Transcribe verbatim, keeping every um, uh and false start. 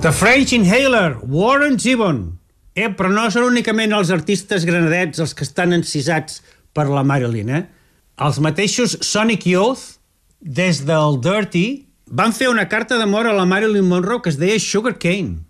The French Inhaler, Warren Zevon. Eh, però no són únicament els artistes granadets els que estan encisats per la Marilyn, eh? Els mateixos Sonic Youth, des del Dirty, van fer una carta d'amor a la Marilyn Monroe que es deia Sugar Cane.